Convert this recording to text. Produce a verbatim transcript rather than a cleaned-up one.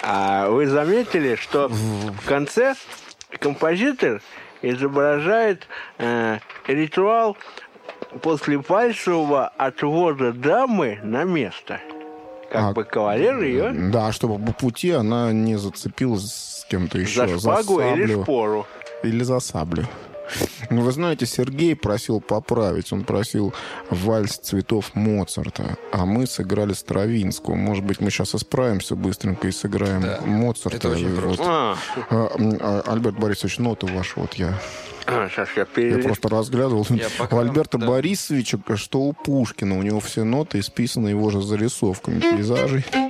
А вы заметили, что в конце композитор изображает э, ритуал после пальцевого отвода дамы на место. Как а, бы кавалер ее... Да, чтобы по пути она не зацепилась с кем-то еще. За шпагу за или шпору. Или за саблю. Ну, вы знаете, Сергей просил поправить. Он просил вальс цветов Моцарта. А мы сыграли Стравинского. Может быть, мы сейчас исправимся быстренько и сыграем да. Моцарта. Это очень просто. А. А, Альберт Борисович, ноты ваши вот я... А, сейчас я, я просто разглядывал. Я пока, у Альберта да. Борисовича, что у Пушкина. У него все ноты исписаны его же зарисовками пейзажей.